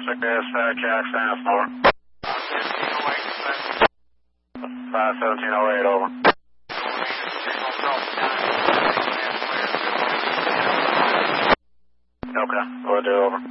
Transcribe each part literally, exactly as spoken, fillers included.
six, uh, Jackson, four. five seventeen oh eight, over. Okay, we'll do, over.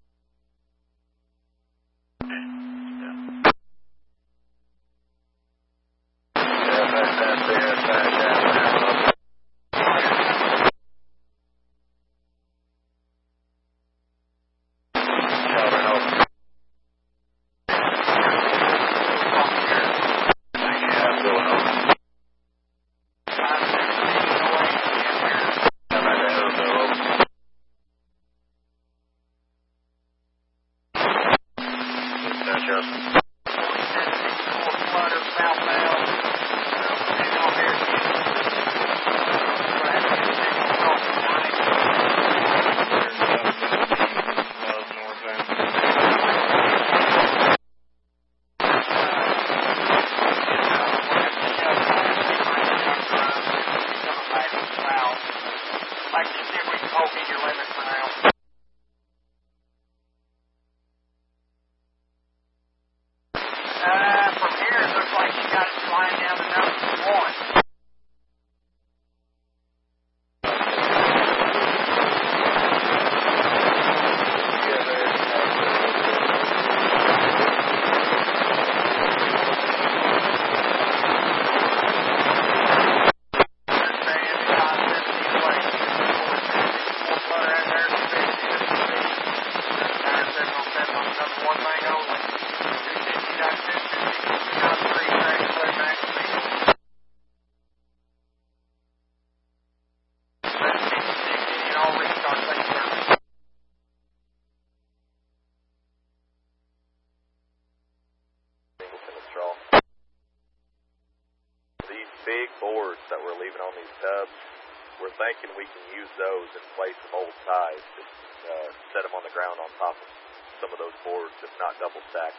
Big boards that we're leaving on these tubs, we're thinking we can use those in place of old ties. Just uh, set them on the ground on top of some of those boards, if not double stacked.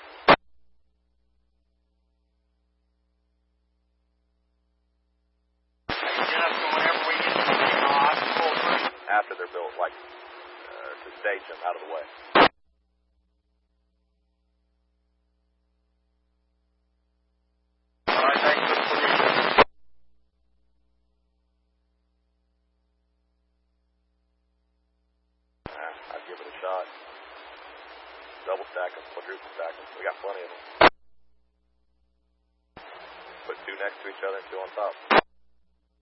After they're built, like uh, to stage them out of the way. Shot. Double stack them, quadruple stack them. We got plenty of them. Put two next to each other and two on top.